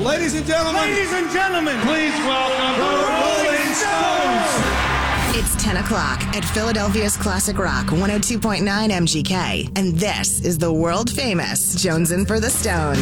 Ladies and gentlemen, please welcome the Rolling Stones. It's 10 o'clock at Philadelphia's Classic Rock 102.9 MGK. And this is the world famous Jonesin' for the Stones.